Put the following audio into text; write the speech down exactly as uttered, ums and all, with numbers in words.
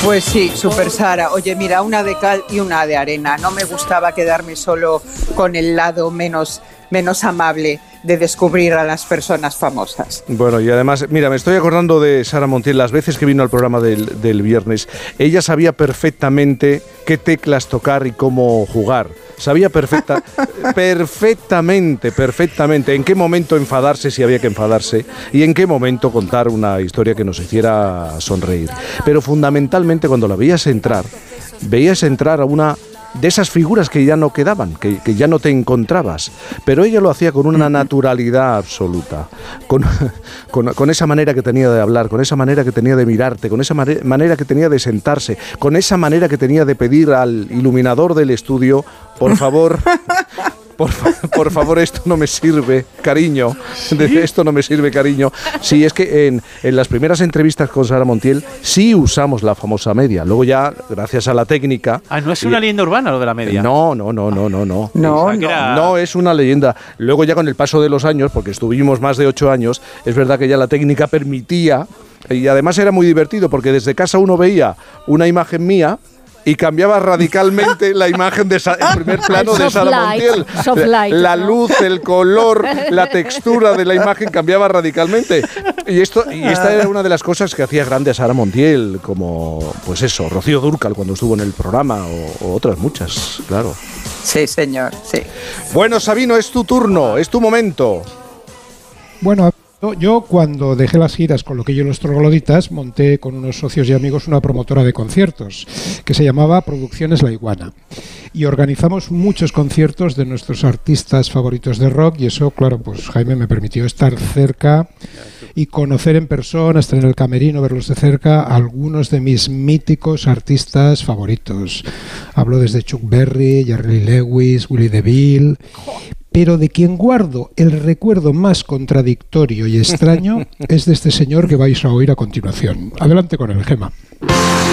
Pues sí, Super Sara. Oye, mira, una de cal y una de arena. No me gustaba quedarme solo con el lado menos, menos amable de descubrir a las personas famosas. Bueno, y además, mira, me estoy acordando de Sara Montiel, las veces que vino al programa del, del viernes. Ella sabía perfectamente qué teclas tocar y cómo jugar. Sabía perfecta, perfectamente, perfectamente en qué momento enfadarse si había que enfadarse y en qué momento contar una historia que nos hiciera sonreír. Pero fundamentalmente cuando la veías entrar, veías entrar a una de esas figuras que ya no quedaban, que, que ya no te encontrabas, pero ella lo hacía con una naturalidad absoluta, con, con, con esa manera que tenía de hablar, con esa manera que tenía de mirarte, con esa mare, manera que tenía de sentarse, con esa manera que tenía de pedir al iluminador del estudio, por favor... Por, por favor, esto no me sirve, cariño. ¿Sí? Esto no me sirve, cariño. Sí, es que en, en las primeras entrevistas con Sara Montiel sí usamos la famosa media. Luego ya, gracias a la técnica... Ah, ¿no es una y, leyenda urbana lo de la media? No, no, no, no, no. No, no, no, era... no es una leyenda. Luego ya con el paso de los años, porque estuvimos más de ocho años, es verdad que ya la técnica permitía, y además era muy divertido, porque desde casa uno veía una imagen mía y cambiaba radicalmente la imagen de Sa- el primer plano de Sara Montiel. La, la luz, el color, la textura de la imagen cambiaba radicalmente. Y esto y esta era una de las cosas que hacía grande a Sara Montiel, como, pues eso, Rocío Dúrcal cuando estuvo en el programa, o, o otras muchas, claro. Sí, señor, sí. Bueno, Sabino, es tu turno, es tu momento. Bueno, yo cuando dejé las giras con Loquillo y los Trogloditas monté con unos socios y amigos una promotora de conciertos que se llamaba Producciones La Iguana y organizamos muchos conciertos de nuestros artistas favoritos de rock y eso, claro, pues Jaime me permitió estar cerca y conocer en persona, estar en el camerino, verlos de cerca a algunos de mis míticos artistas favoritos. Hablo desde Chuck Berry, Jerry Lee Lewis, Willie DeVille... Pero de quien guardo el recuerdo más contradictorio y extraño es de este señor que vais a oír a continuación. Adelante con el, Gema.